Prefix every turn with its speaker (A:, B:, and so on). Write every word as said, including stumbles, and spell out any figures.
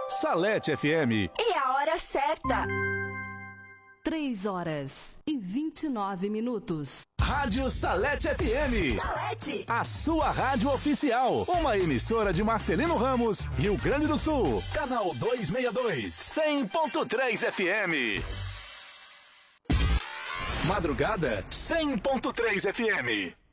A: Salete F M.
B: E a hora certa.
C: três horas e vinte e nove minutos.
A: Rádio Salete F M.
B: Salete.
A: A sua rádio oficial. Uma emissora de Marcelino Ramos, Rio Grande do Sul. Canal duzentos e sessenta e dois. cem ponto três F M. Madrugada cem ponto três F M.